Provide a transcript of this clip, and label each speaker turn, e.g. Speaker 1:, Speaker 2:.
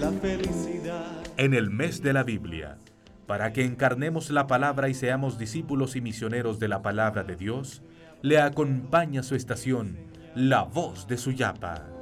Speaker 1: la felicidad.
Speaker 2: En el mes de la Biblia, para que encarnemos la palabra y seamos discípulos y misioneros de la palabra de Dios, le acompaña su estación, La Voz de Suyapa.